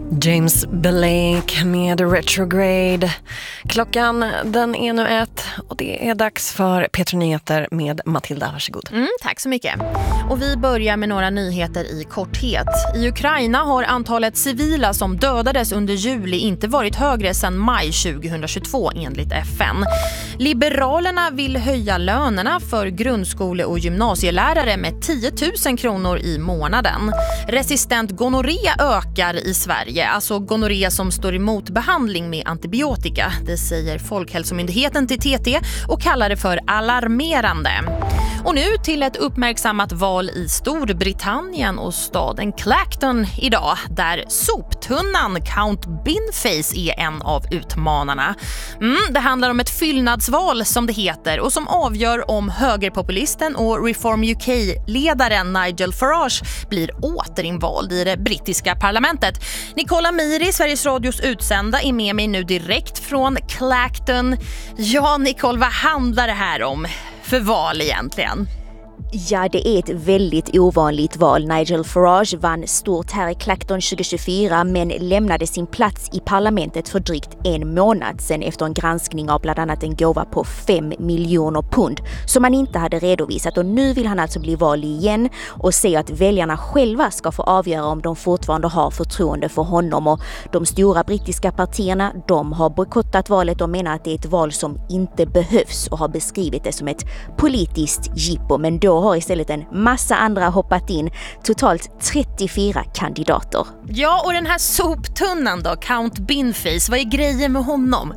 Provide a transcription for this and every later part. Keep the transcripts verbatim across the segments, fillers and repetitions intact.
James Blake med Retrograde. Klockan den är nu ett och det är dags för P tre Nyheter med Matilda. Varsågod. Mm, tack så mycket. Och vi börjar med några nyheter i korthet. I Ukraina har antalet civila som dödades under juli inte varit högre sedan maj tjugohundratjugotvå enligt F N. Liberalerna vill höja lönerna för grundskole- och gymnasielärare med tio tusen kronor i månaden. Resistent gonorré ökar i Sverige, alltså gonorré som står emot behandling med antibiotika. Det säger Folkhälsomyndigheten till T T och kallar det för alarmerande. Och nu till ett uppmärksammat val i Storbritannien och staden Clacton idag, där soptunnan Count Binface är en av utmanarna. Mm, det handlar om ett fyllnadsval som det heter och som avgör om högerpopulisten och Reform U K-ledaren Nigel Farage blir återinvald i det brittiska parlamentet. Nicole Amiri, Sveriges Radios utsända, är med mig nu direkt från Clacton. Ja, Nicole, vad handlar det här om för val egentligen? Ja, det är ett väldigt ovanligt val. Nigel Farage vann stort här i Clacton tjugohundratjugofyra men lämnade sin plats i parlamentet för drygt en månad sedan efter en granskning av bland annat en gåva på fem miljoner pund som han inte hade redovisat. Och nu vill han alltså bli vald igen och se att väljarna själva ska få avgöra om de fortfarande har förtroende för honom. Och de stora brittiska partierna, de har bojkottat valet och menar att det är ett val som inte behövs och har beskrivit det som ett politiskt jippo. Men då har istället en massa andra hoppat in, totalt trettiofyra kandidater. Ja, och den här soptunnan då, Count Binface, vad är grejen med honom?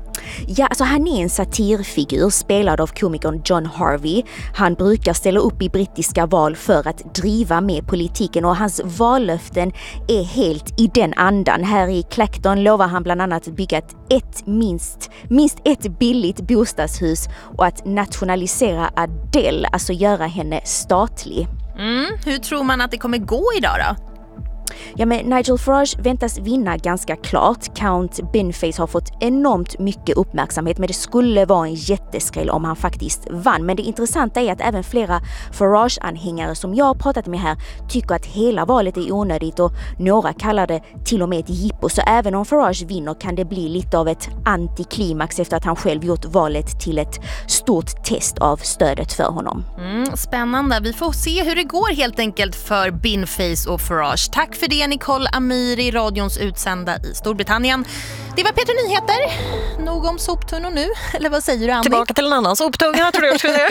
Ja, alltså han är en satirfigur spelad av komikern John Harvey. Han brukar ställa upp i brittiska val för att driva med politiken och hans vallöften är helt i den andan. Här i Clacton lovar han bland annat att bygga ett, ett minst, minst ett billigt bostadshus och att nationalisera Adele, alltså göra henne statlig. Mm, hur tror man att det kommer gå idag då? Ja, men Nigel Farage väntas vinna ganska klart. Count Binface har fått enormt mycket uppmärksamhet, men det skulle vara en jätteskräll om han faktiskt vann. Men det intressanta är att även flera Farage-anhängare som jag har pratat med här tycker att hela valet är onödigt och några kallar det till och med ett jippo. Så även om Farage vinner kan det bli lite av ett antiklimax efter att han själv gjort valet till ett stort test av stödet för honom. Mm, spännande. Vi får se hur det går helt enkelt för Binface och Farage. Tack för det, Nicole Amiri, radions utsända i Storbritannien. Det var P tre Nyheter. Nog om soptunnor nu, eller vad säger du, Andy? Tillbaka till en annan soptunga, tror jag skulle säga.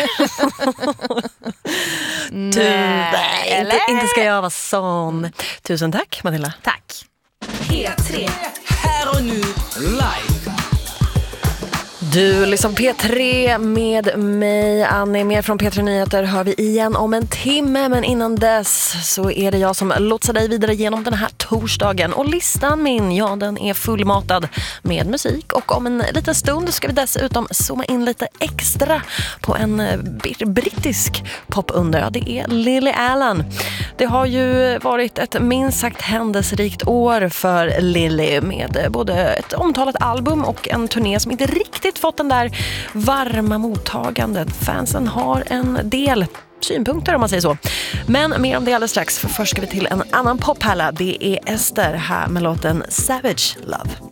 Nej, inte, inte ska jag vara sån. Tusen tack, Matilda. Tack. P tre. Här och nu, live. Du lyssnar på P tre med mig, Annie. Mer från P tre Nyheter hör vi igen om en timme. Men innan dess så är det jag som lotsar dig vidare genom den här torsdagen. Och listan min, ja, den är fullmatad med musik. Och om en liten stund ska vi dessutom zooma in lite extra på en brittisk popunder. Ja, det är Lily Allen. Det har ju varit ett minst sagt händelserikt år för Lily med både ett omtalat album och en turné som inte riktigt fått den där varma mottagandet. Fansen har en del synpunkter om man säger så. Men mer om det alldeles strax. För först ska vi till en annan pophärla. Det är Ester här med låten Savage Love.